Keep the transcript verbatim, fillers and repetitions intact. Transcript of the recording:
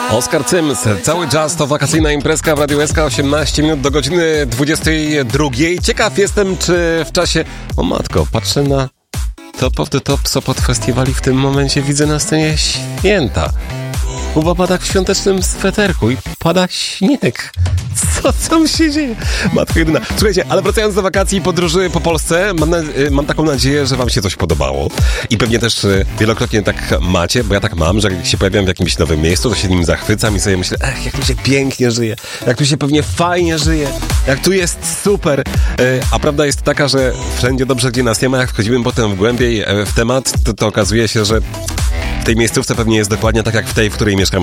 Oskar Cyms, cały jazz to wakacyjna imprezka w Radiu S K, osiemnaście minut do godziny dwudziestej drugiej. Ciekaw jestem, czy w czasie... O matko, patrzę na Top of the Top Sopot Festiwali, w tym momencie widzę na scenie Święta. Kuba pada w świątecznym sweterku i pada śnieg. Co tam się dzieje? Matko jedyna. Słuchajcie, ale wracając do wakacji i podróży po Polsce, mam, na, mam taką nadzieję, że wam się coś podobało. I pewnie też wielokrotnie tak macie, bo ja tak mam, że jak się pojawiam w jakimś nowym miejscu, to się nim zachwycam i sobie myślę, ech, jak tu się pięknie żyje, jak tu się pewnie fajnie żyje, jak tu jest super. A prawda jest taka, że wszędzie dobrze, gdzie nas nie ma, jak wchodzimy potem głębiej w temat, to, to okazuje się, że w tej miejscówce pewnie jest dokładnie tak jak w tej, w której mieszkamy